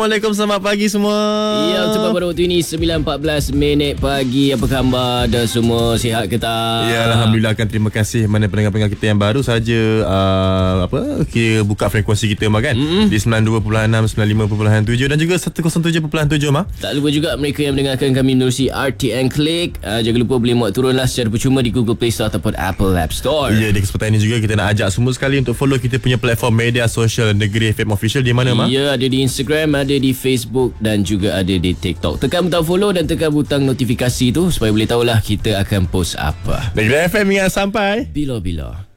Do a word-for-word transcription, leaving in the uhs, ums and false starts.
Assalamualaikum, selamat pagi semua. Ya, tepat pada waktu ini sembilan empat belas minit pagi. Apa khabar? Dah semua sihat ke tak? Ya, Alhamdulillah kan. Terima kasih mana pendengar-pendengar kita yang baru saja uh, apa kira buka frekuensi kita mah kan. Mm-hmm. Di sembilan puluh dua perpuluhan enam, sembilan puluh lima perpuluhan tujuh dan juga seratus tujuh perpuluhan tujuh mah. Tak lupa juga mereka yang mendengarkan kami menerusi R T N Click. Uh, jangan lupa boleh muat turunlah secara percuma di Google Play Store ataupun Apple App Store. Ya, di kesempatan ini juga kita nak ajak semua sekali untuk follow kita punya platform media sosial Negeri F M Official. Di mana mah? Ya, ada di Instagram, ada di Facebook dan juga ada di TikTok. Tekan butang follow dan tekan butang notifikasi tu supaya boleh tahulah kita akan post apa. Negeri F M ingat sampai Bila-bila.